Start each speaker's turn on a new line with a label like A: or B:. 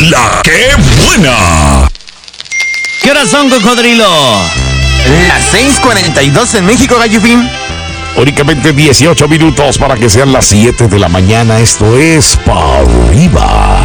A: La que buena.
B: ¿Qué horas son, cocodrilo?
C: Las 6:42 en México, Gallupín.
A: Únicamente 18 minutos para que sean las 7 de la mañana. Esto es Pa' Arriba.